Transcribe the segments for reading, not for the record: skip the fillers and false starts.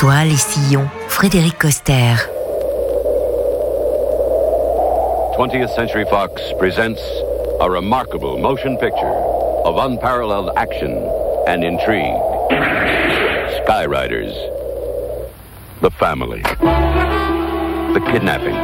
Toile et sillon, Frédéric Coster. 20th Century Fox presents a remarkable motion picture of unparalleled action and intrigue. Skyriders. The family. The kidnapping.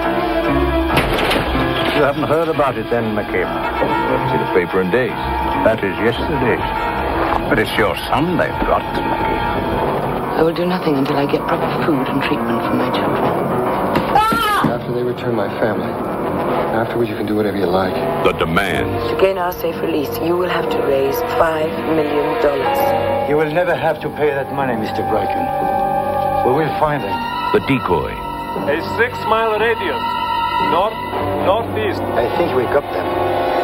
You haven't heard about it then, McCabe? Haven't seen a paper in days. That is yesterday's. But it's your son they've got, McCabe. I will do nothing until I get proper food and treatment for my children. After they return my family. Afterwards, you can do whatever you like. The demands. To gain our safe release, you will have to raise $5 million. You will never have to pay that money, Mr. Bracken. We will find them. The decoy. A 6-mile radius. Northeast. I think we got them.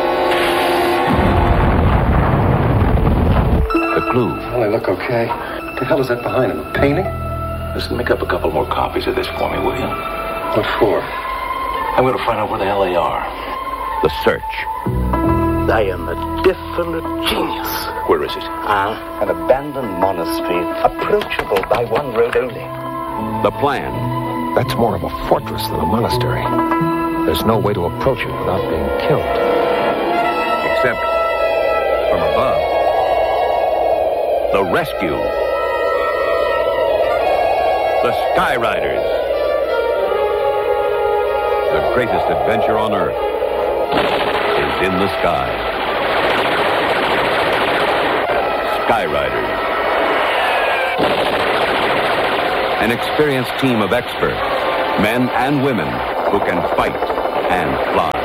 The clue. Well, they look okay. What the hell is that behind him? A painting? Listen, make up a couple more copies of this for me, will you? What for? I'm going to find out where the hell they are. The search. I am a definite genius. Where is it? An abandoned monastery, approachable by one road only. The plan. That's more of a fortress than a monastery. There's no way to approach it without being killed. Except from above. The rescue. The Skyriders. The greatest adventure on Earth is in the sky. Skyriders. An experienced team of experts, men and women who can fight and fly.